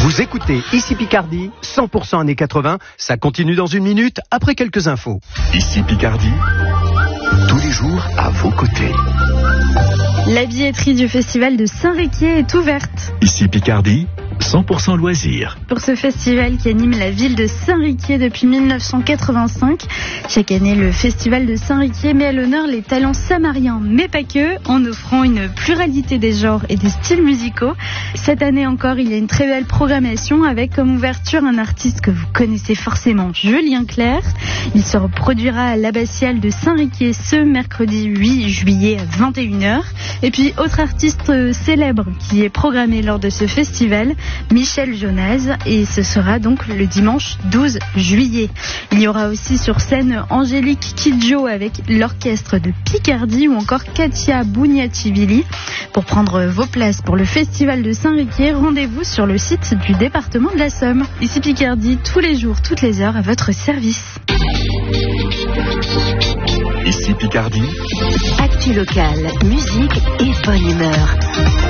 Vous écoutez Ici Picardie, 100% années 80, ça continue dans une minute après quelques infos. Ici Picardie, tous les jours à vos côtés. La billetterie du festival de Saint-Riquier est ouverte. Ici Picardie, 100% loisirs. Pour ce festival qui anime la ville de Saint-Riquier depuis 1985, chaque année le festival de Saint-Riquier met à l'honneur les talents samariens, mais pas que, en offrant une pluralité des genres et des styles musicaux. Cette année encore, il y a une très belle programmation avec comme ouverture un artiste que vous connaissez forcément, Julien Clerc. Il se reproduira à l'Abbatiale de Saint-Riquier ce mercredi 8 juillet à 21h. Et puis, autre artiste célèbre qui est programmé lors de ce festival, Michel Jonas, et ce sera donc le dimanche 12 juillet. Il y aura aussi sur scène Angélique Kidjo avec l'orchestre de Picardie ou encore Katia Bouniativili. Pour prendre vos places pour le festival de Saint-Riquier, rendez-vous sur le site du département de la Somme. Ici Picardie, tous les jours, toutes les heures, à votre service. Ici Picardie, actu locale, musique et bonne humeur.